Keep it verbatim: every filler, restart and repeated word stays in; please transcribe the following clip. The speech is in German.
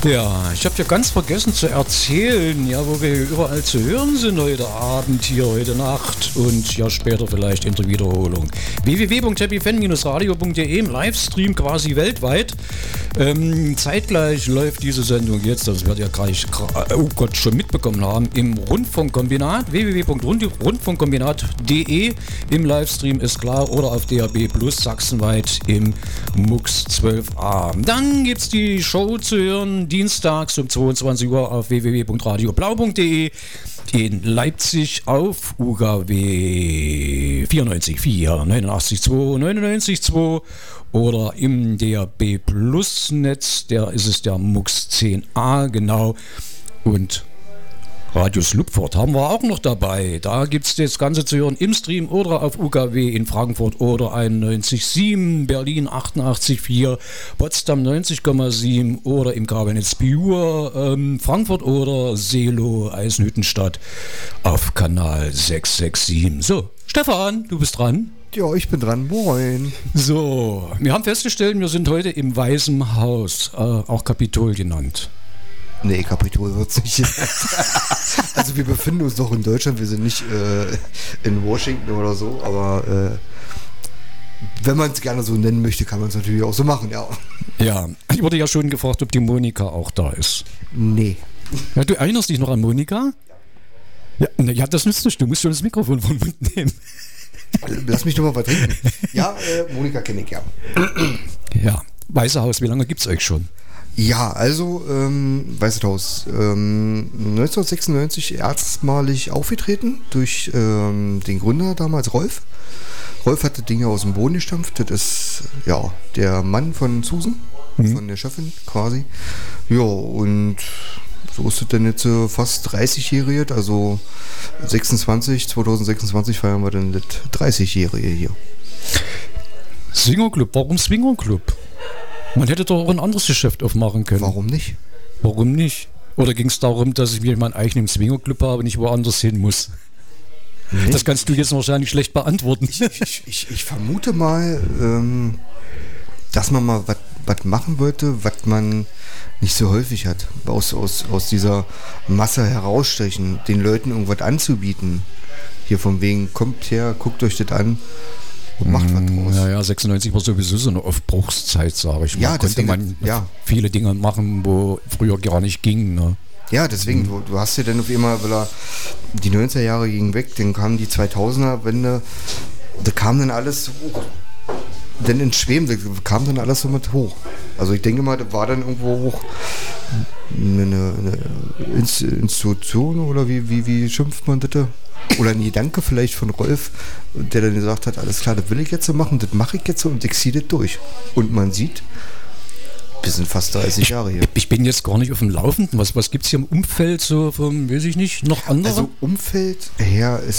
Ja, ich habe ja ganz vergessen zu erzählen, ja, wo wir überall zu hören sind heute Abend, hier heute Nacht und ja später vielleicht in der Wiederholung. w w w punkt happy fan dash radio punkt d e im Livestream quasi weltweit. Ähm, zeitgleich läuft diese Sendung jetzt, das wird ja gleich, oh Gott, schon mitbekommen haben, im Rundfunkkombinat, w w w punkt rundfunkkombinat punkt d e im Livestream ist klar oder auf D A B Plus sachsenweit im MUX zwölf a. Dann gibt's die Show zu hören, dienstags um zweiundzwanzig Uhr auf w w w punkt radio blau punkt d e, in Leipzig auf U K W vierundneunzig Komma vier, neunundachtzig Komma zwei, neunundneunzig Komma zwei oder im D A B Plus Netz, der ist es der MUX zehn a, genau, und Radius Lupfort haben wir auch noch dabei. Da gibt es das Ganze zu hören im Stream oder auf U K W in Frankfurt oder einundneunzig Komma sieben, Berlin achtundachtzig Komma vier, Potsdam neunzig Komma sieben oder im Kabelnetz Pure, ähm, Frankfurt oder Seelow, Eisenhüttenstadt auf Kanal sechs sechs sieben. So, Stefan, du bist dran. Ja, ich bin dran. Moin. So, wir haben festgestellt, wir sind heute im Weißen Haus, äh, auch Kapitol genannt. Nee, Kapitol wird's nicht. Also wir befinden uns doch in Deutschland, wir sind nicht äh, in Washington oder so, aber äh, wenn man es gerne so nennen möchte, kann man es natürlich auch so machen, ja. Ja, ich wurde ja schon gefragt, ob die Monika auch da ist. Nee. Ja, du erinnerst dich noch an Monika? Ja, ja, das nützt nicht, du musst schon das Mikrofon vom Mund nehmen. Lass mich doch mal was trinken. Ja, äh, Monika kenne ich, ja. Ja, Weiße Haus, wie lange gibt's euch schon? Ja, also ähm, Weißes Haus, ähm, neunzehnhundertsechsundneunzig erstmalig aufgetreten durch ähm, den Gründer damals, Rolf. Rolf hat das Ding aus dem Boden gestampft, das ist ja der Mann von Susan, mhm. von der Chefin quasi. Ja, und so ist es denn jetzt äh, fast dreißigjährige, also sechsundzwanzig, zweitausendsechsundzwanzig feiern wir dann das dreißigjährige hier. Swingerclub, warum Swingerclub? Man hätte doch auch ein anderes Geschäft aufmachen können. Warum nicht? Warum nicht? Oder ging es darum, dass ich mir meinen eigenen Swingerclub habe und nicht woanders hin muss? Nee. Das kannst du jetzt wahrscheinlich schlecht beantworten. Ich, ich, ich, ich vermute mal, ähm, dass man mal was machen wollte, was man nicht so häufig hat. Aus, aus, aus dieser Masse herausstechen, den Leuten irgendwas anzubieten. Hier von wegen, kommt her, guckt euch das an. Und macht was draus. Ja, ja, sechsundneunzig war sowieso so eine Aufbruchszeit, sage ich mal. Ja, deswegen, konnte man ja viele Dinge machen, wo früher gar nicht ging. Ne? Ja, deswegen, mhm. du, du hast ja dann auf einmal, weil er die neunziger Jahre gingen weg, dann kamen die zweitausender-Wende, da kam dann alles hoch. Denn in Schweben, da kam dann alles so mit hoch. Also ich denke mal, das war dann irgendwo hoch eine, eine Institution oder wie, wie, wie schimpft man das? Oder ein Gedanke vielleicht von Rolf, der dann gesagt hat, alles klar, das will ich jetzt so machen, das mache ich jetzt so und ich ziehe das durch. Und man sieht, wir sind fast dreißig Jahre hier. Ich, ich bin jetzt gar nicht auf dem Laufenden. Was, was gibt es hier im Umfeld so vom, weiß ich nicht, noch andere? Also Umfeld her ist